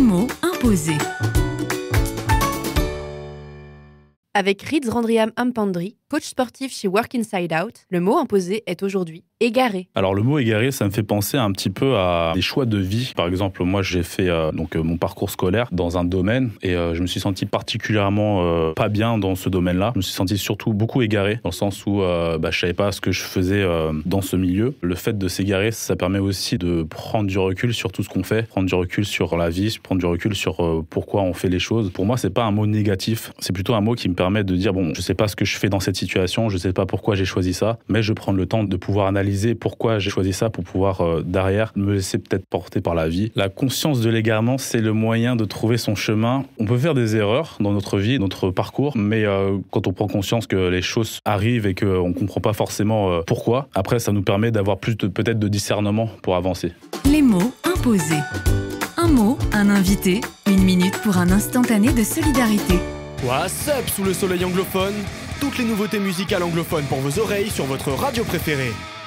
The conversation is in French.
mots imposés. Avec Rids Randriam Ampandri, coach sportif chez Work Inside Out, le mot imposé est aujourd'hui égaré. Alors le mot égaré, ça me fait penser un petit peu à des choix de vie. Par exemple, moi j'ai fait mon parcours scolaire dans un domaine et je me suis senti particulièrement pas bien dans ce domaine-là. Je me suis senti surtout beaucoup égaré dans le sens où je savais pas ce que je faisais dans ce milieu. Le fait de s'égarer, ça permet aussi de prendre du recul sur tout ce qu'on fait, prendre du recul sur la vie, prendre du recul sur pourquoi on fait les choses. Pour moi, c'est pas un mot négatif, c'est plutôt un mot qui me permet de dire bon, je sais pas ce que je fais dans cette situation, je sais pas pourquoi j'ai choisi ça, mais je prends le temps de pouvoir analyser pourquoi j'ai choisi ça pour pouvoir derrière me laisser peut-être porter par la vie. La conscience de l'égarement, c'est le moyen de trouver son chemin. On peut faire des erreurs dans notre vie, notre parcours, mais quand on prend conscience que les choses arrivent et qu'on comprend pas forcément pourquoi, après ça nous permet d'avoir plus peut-être de discernement pour avancer. Les mots imposés. Un mot, un invité, 1 minute pour un instantané de solidarité. What's up sous le soleil anglophone? Toutes les nouveautés musicales anglophones pour vos oreilles sur votre radio préférée.